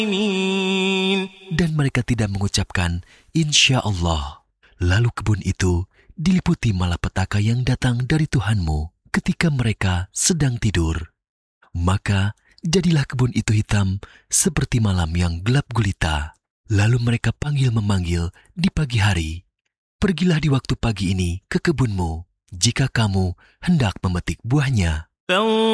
Dan mereka tidak mengucapkan insya Allah. Lalu kebun itu diliputi malapetaka yang datang dari Tuhanmu ketika mereka sedang tidur. Maka jadilah kebun itu hitam seperti malam yang gelap gulita. Lalu mereka panggil-memanggil di pagi hari. Pergilah di waktu pagi ini ke kebunmu, jika kamu hendak memetik buahnya.